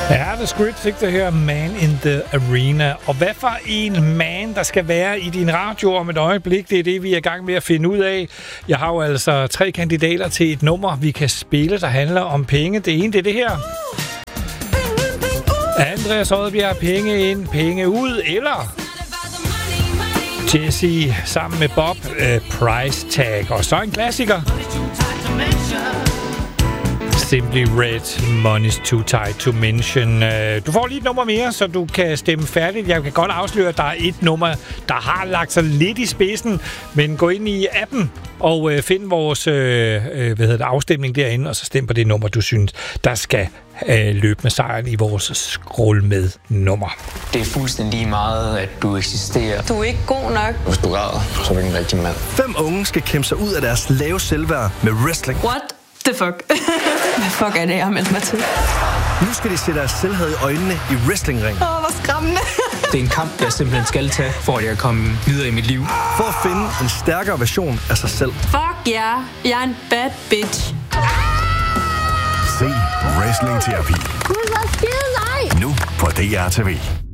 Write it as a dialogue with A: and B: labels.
A: Ja, The Script fik det her Man in the Arena. Og hvad for en man, der skal være i din radio om et øjeblik, det er det, vi er i gang med at finde ud af. Jeg har jo altså 3 kandidater til et nummer, vi kan spille, der handler om penge. Det ene, det er det her. Andreas Odbjerg, penge ind, penge ud, eller Jesse sammen med Bob, Price Tag. Og så en klassiker. Simply Red, Money's Too Tight to Mention. Du får lige et nummer mere, så du kan stemme færdigt. Jeg kan godt afsløre, at der er et nummer, der har lagt sig lidt i spidsen. Men gå ind i appen og find vores afstemning derinde, og så stem på det nummer, du synes, der skal løbe med sejren i vores scroll med nummer.
B: Det er fuldstændig meget, at du eksisterer.
C: Du er ikke god nok.
B: Hvis du græder, så er du ikke en rigtig mand.
D: 5 unge skal kæmpe sig ud af deres lave selvværd med wrestling.
C: What the fuck? Hvad fuck er det, jeg har meldt mig til?
D: Nu skal de se deres selvhed i øjnene i wrestlingring.
C: Hvor skræmmende.
B: Det er en kamp, jeg simpelthen skal tage, for at jeg kan komme videre i mit liv.
D: For at finde en stærkere version af sig selv.
C: Fuck ja, jeg er en bad bitch.
E: Se Wrestling Terapi.
F: Gud, hvor skide nej!
E: Nu på DR TV.